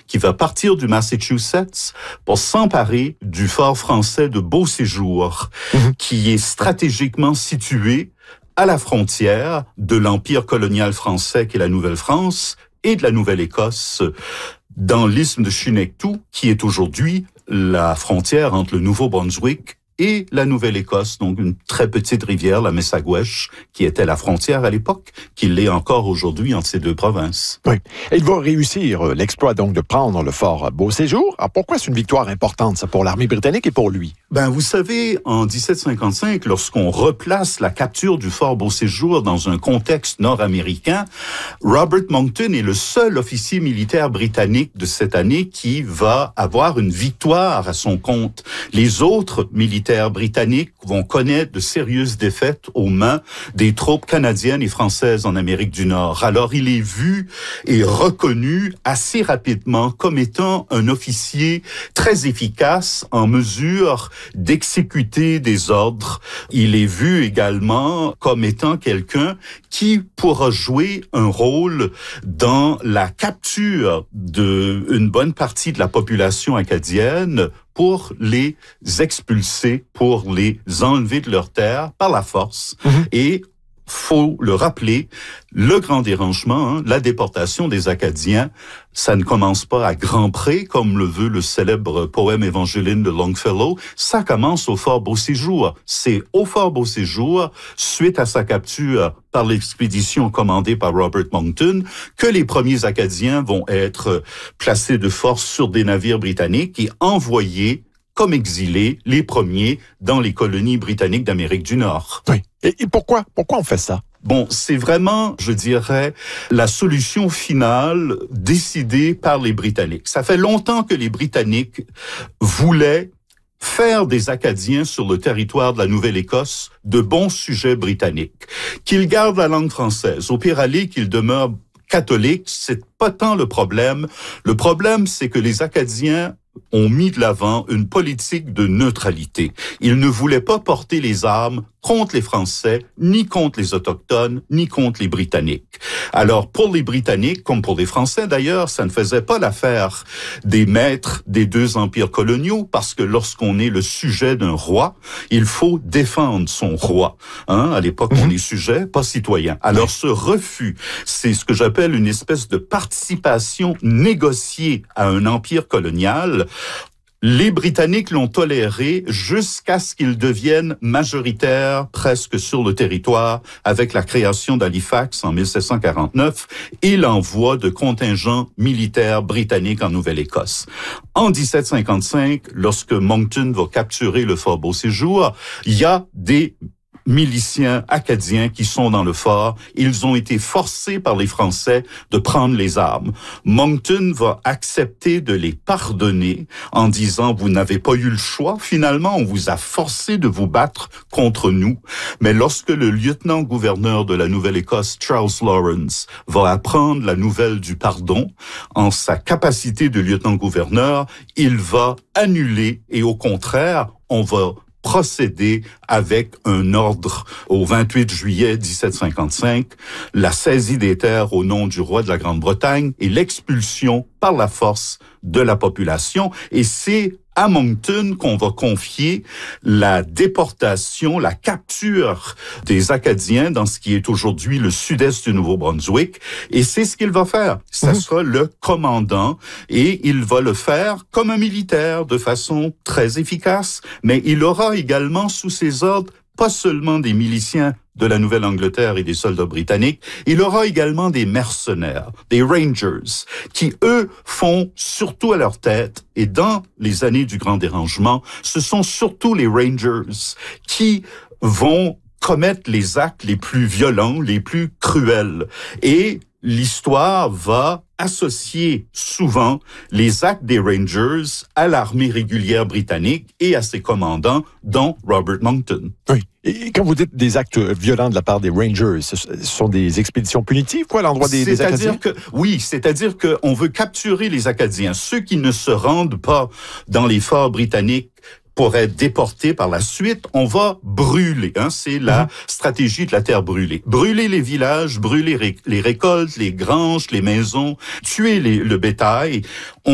qui va partir du Massachusetts pour s'emparer du fort français de Beauséjour, qui est stratégiquement situé à la frontière de l'empire colonial français qui est la Nouvelle-France et de la Nouvelle-Écosse, dans l'isthme de Chignectou, qui est aujourd'hui la frontière entre le Nouveau-Brunswick et la Nouvelle-Écosse, donc une très petite rivière, la Messaguesh, qui était la frontière à l'époque, qui l'est encore aujourd'hui entre ces deux provinces. Oui. Et il va réussir l'exploit donc de prendre le fort Beauséjour. Alors pourquoi c'est une victoire importante, ça, pour l'armée britannique et pour lui? Vous savez, en 1755, lorsqu'on replace la capture du fort Beauséjour dans un contexte nord-américain, Robert Monckton est le seul officier militaire britannique de cette année qui va avoir une victoire à son compte. Les autres militaires britanniques vont connaître de sérieuses défaites aux mains des troupes canadiennes et françaises en Amérique du Nord. Alors, il est vu et reconnu assez rapidement comme étant un officier très efficace en mesure d'exécuter des ordres. Il est vu également comme étant quelqu'un qui pourra jouer un rôle dans la capture d'une bonne partie de la population acadienne pour les expulser, pour les enlever de leur terre par la force. Et faut le rappeler, le grand dérangement, la déportation des Acadiens, ça ne commence pas à grands prés, comme le veut le célèbre poème évangéline de Longfellow. Ça commence au fort Beauséjour. C'est au fort Beauséjour, suite à sa capture par l'expédition commandée par Robert Monckton, que les premiers Acadiens vont être placés de force sur des navires britanniques et envoyés comme exilés, les premiers, dans les colonies britanniques d'Amérique du Nord. Oui. Et pourquoi on fait ça? C'est vraiment, je dirais, la solution finale décidée par les Britanniques. Ça fait longtemps que les Britanniques voulaient faire des Acadiens sur le territoire de la Nouvelle-Écosse de bons sujets britanniques. Qu'ils gardent la langue française, au pire aller qu'ils demeurent catholiques, c'est pas tant le problème. Le problème, c'est que les Acadiens ont mis de l'avant une politique de neutralité. Ils ne voulaient pas porter les armes contre les Français, ni contre les Autochtones, ni contre les Britanniques. Alors, pour les Britanniques, comme pour les Français d'ailleurs, ça ne faisait pas l'affaire des maîtres des deux empires coloniaux, parce que lorsqu'on est le sujet d'un roi, il faut défendre son roi. À l'époque, on est sujet, pas citoyen. Alors, ce refus, c'est ce que j'appelle une espèce de participation négociée à un empire colonial. Les Britanniques l'ont toléré jusqu'à ce qu'ils deviennent majoritaires presque sur le territoire avec la création d'Halifax en 1749 et l'envoi de contingents militaires britanniques en Nouvelle-Écosse. En 1755, lorsque Monckton va capturer le fort Beauséjour, il y a des miliciens acadiens qui sont dans le fort. Ils ont été forcés par les Français de prendre les armes. Monckton va accepter de les pardonner en disant « Vous n'avez pas eu le choix. Finalement, on vous a forcé de vous battre contre nous. » Mais lorsque le lieutenant-gouverneur de la Nouvelle-Écosse, Charles Lawrence, va apprendre la nouvelle du pardon, en sa capacité de lieutenant-gouverneur, il va annuler et au contraire, on va procéder avec un ordre au 28 juillet 1755, la saisie des terres au nom du roi de la Grande-Bretagne et l'expulsion par la force de la population. Et c'est à Monckton qu'on va confier la déportation, la capture des Acadiens dans ce qui est aujourd'hui le sud-est du Nouveau-Brunswick. Et c'est ce qu'il va faire. Ça sera le commandant et il va le faire comme un militaire de façon très efficace. Mais il aura également sous ses ordres pas seulement des miliciens de la Nouvelle-Angleterre et des soldats britanniques, il aura également des mercenaires, des Rangers, qui, eux, font surtout à leur tête, et dans les années du Grand Dérangement, ce sont surtout les Rangers qui vont commettre les actes les plus violents, les plus cruels. Et l'histoire va associer souvent les actes des Rangers à l'armée régulière britannique et à ses commandants, dont Robert Monckton. Oui. Et quand vous dites des actes violents de la part des Rangers, ce sont des expéditions punitives, quoi, à l'endroit des Acadiens? Oui, c'est-à-dire qu'on veut capturer les Acadiens. Ceux qui ne se rendent pas dans les forts britanniques pour être déportés par la suite, on va brûler. C'est la stratégie de la terre brûlée. Brûler les villages, brûler les récoltes, les granges, les maisons, tuer le bétail.